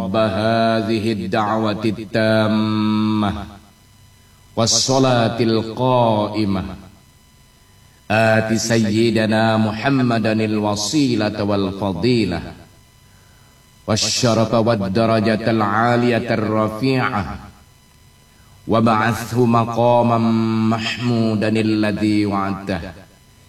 رب هذه الدعوة التامة والصلاة القائمة آت سيدنا محمدا الوسيلة والفضيلة والشرف والدرجة العالية الرفيعة وابعثه مقاما محمودا الذي وعدته